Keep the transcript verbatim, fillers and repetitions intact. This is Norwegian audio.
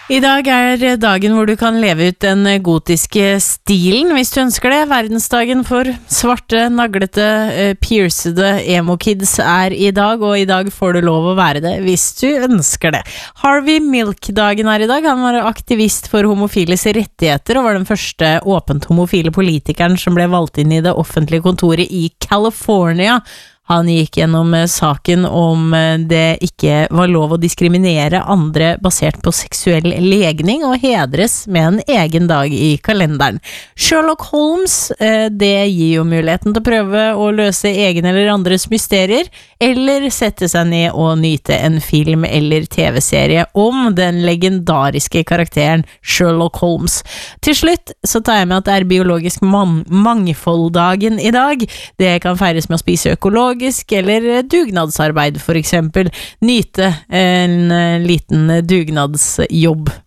I dag er dagen hvor du kan leve ut den gotiske stilen, hvis du ønsker det. Verdensdagen for svarte, naglete, uh, piercede emo-kids er i dag, og i dag får du lov å være det hvis du ønsker det. Harvey Milk-dagen er i dag. Han var aktivist for homofiles rettigheter, og var den første åpent homofile politikeren som ble valgt inn i det offentlige kontoret i California. Han gikk gjennom saken om det ikke var lov å diskriminere andre basert på seksuell legning og hedres med en egen dag i kalenderen. Sherlock Holmes, det gir jo muligheten til å prøve å løse egen eller andres mysterier, eller sette seg ned og nyte en film eller tv-serie om den legendariske karakteren Sherlock Holmes. Til slutt så tar jeg med at det er biologisk man- mangfolddagen i dag. Det kan feires med å spise økolog eller dugnadsarbeid for eksempel. Nyte en liten dugnadsjobb